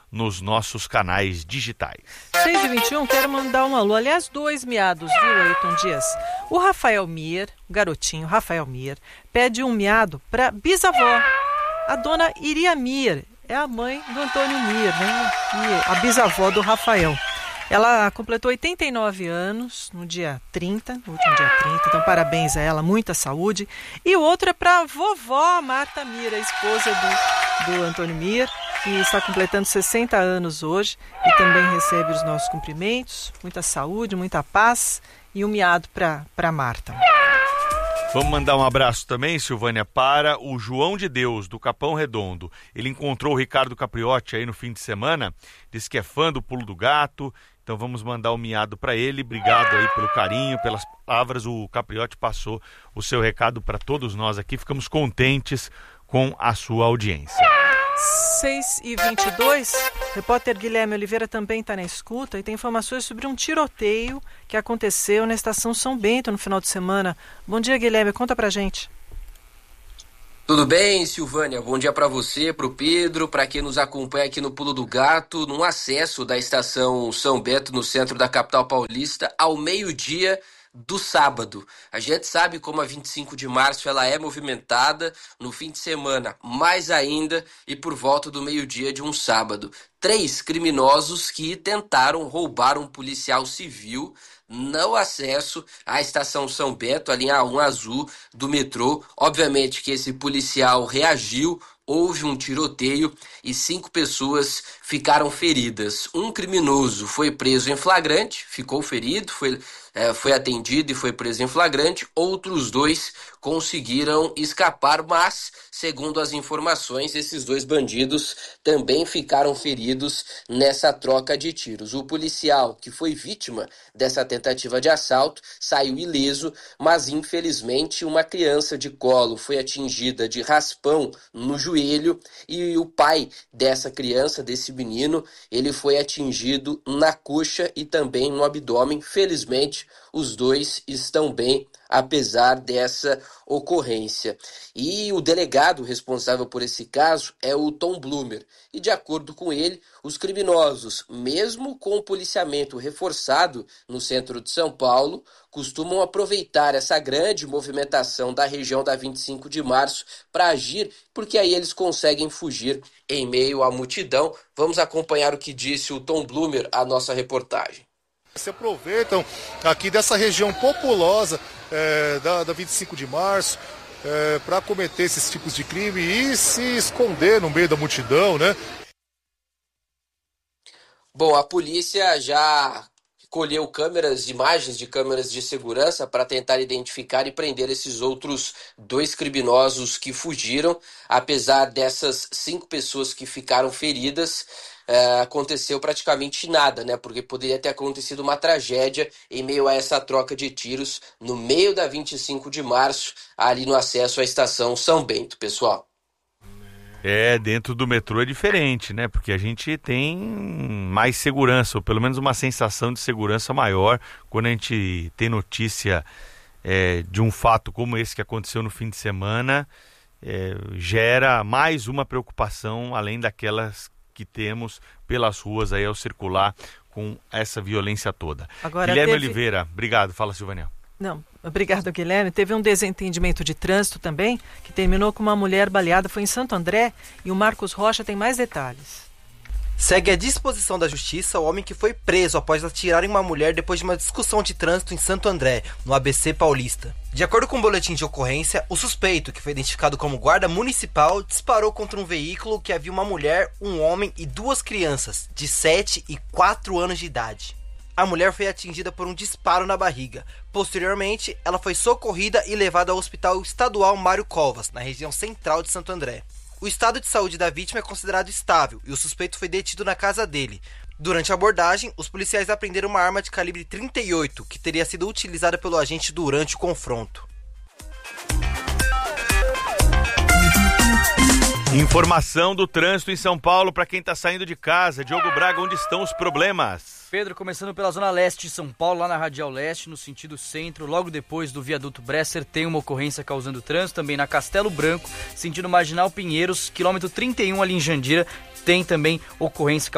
nos nossos canais digitais. 6h21, quero mandar um alô. Aliás, 2 miados, viu, Ailton Dias? O Rafael Mier, o garotinho Rafael Mier, pede um miado para bisavó, a dona Iria Mier. É a mãe do Antônio Mier, né? A bisavó do Rafael. Ela completou 89 anos no dia 30, no último dia 30, então parabéns a ela, muita saúde. E o outro é para a vovó Marta Mier, a esposa do Antônio Mier, que está completando 60 anos hoje e também recebe os nossos cumprimentos. Muita saúde, muita paz e um miado para Marta. Vamos mandar um abraço também, Silvânia, para o João de Deus, do Capão Redondo. Ele encontrou o Ricardo Capriotti aí no fim de semana, disse que é fã do Pulo do Gato, então vamos mandar um miado para ele. Obrigado aí pelo carinho, pelas palavras. O Capriotti passou o seu recado para todos nós aqui, ficamos contentes com a sua audiência. 6h22, repórter Guilherme Oliveira também está na escuta e tem informações sobre um tiroteio que aconteceu na estação São Bento no final de semana. Bom dia, Guilherme, conta pra gente. Tudo bem, Silvânia? Bom dia para você, para o Pedro, para quem nos acompanha aqui no Pulo do Gato, no acesso da estação São Bento, no centro da capital paulista, ao meio-dia do sábado. A gente sabe como a 25 de março ela é movimentada, no fim de semana mais ainda e por volta do meio-dia de um sábado. 3 criminosos que tentaram roubar um policial civil no acesso à estação São Bento, a linha 1 azul do metrô. Obviamente que esse policial reagiu, houve um tiroteio e 5 pessoas ficaram feridas. Um criminoso foi preso em flagrante, ficou ferido, foi atendido e foi preso em flagrante. Outros 2 conseguiram escapar, mas, segundo as informações, esses 2 bandidos também ficaram feridos nessa troca de tiros. O policial que foi vítima dessa tentativa de assalto saiu ileso, mas infelizmente uma criança de colo foi atingida de raspão no joelho e o pai dessa criança, desse menino, ele foi atingido na coxa e também no abdômen. Felizmente, os 2 estão bem, apesar dessa ocorrência. E o delegado responsável por esse caso é o Tom Blumer. E de acordo com ele, os criminosos, mesmo com o policiamento reforçado no centro de São Paulo, costumam aproveitar essa grande movimentação da região da 25 de março para agir, porque aí eles conseguem fugir em meio à multidão. Vamos acompanhar o que disse o Tom Blumer, a nossa reportagem. Se aproveitam aqui dessa região populosa da 25 de março para cometer esses tipos de crime e se esconder no meio da multidão, né? Bom, a polícia já colheu imagens de câmeras de segurança para tentar identificar e prender esses outros 2 criminosos que fugiram. Apesar dessas 5 pessoas que ficaram feridas, aconteceu praticamente nada, né? Porque poderia ter acontecido uma tragédia em meio a essa troca de tiros no meio da 25 de março, ali no acesso à estação São Bento, pessoal. Dentro do metrô é diferente, né? Porque a gente tem mais segurança, ou pelo menos uma sensação de segurança maior quando a gente tem notícia de um fato como esse que aconteceu no fim de semana. Gera mais uma preocupação, além daquelas que temos pelas ruas aí ao circular com essa violência toda. Agora, Guilherme Oliveira, obrigado. Fala, Silvânia. Não, obrigado, Guilherme. Teve um desentendimento de trânsito também, que terminou com uma mulher baleada, foi em Santo André, e o Marcos Rocha tem mais detalhes. Segue à disposição da justiça o homem que foi preso após atirar em uma mulher depois de uma discussão de trânsito em Santo André, no ABC Paulista. De acordo com o boletim de ocorrência, o suspeito, que foi identificado como guarda municipal, disparou contra um veículo que havia uma mulher, um homem e 2 crianças, de 7 e 4 anos de idade. A mulher foi atingida por um disparo na barriga. Posteriormente, ela foi socorrida e levada ao Hospital Estadual Mário Covas, na região central de Santo André. O estado de saúde da vítima é considerado estável e o suspeito foi detido na casa dele. Durante a abordagem, os policiais apreenderam uma arma de calibre 38, que teria sido utilizada pelo agente durante o confronto. Informação do trânsito em São Paulo para quem está saindo de casa. Diogo Braga, onde estão os problemas? Pedro, começando pela zona leste de São Paulo, lá na Radial Leste, no sentido centro, logo depois do viaduto Bresser, tem uma ocorrência causando trânsito. Também na Castelo Branco, sentido Marginal Pinheiros, quilômetro 31 ali em Jandira, tem também ocorrência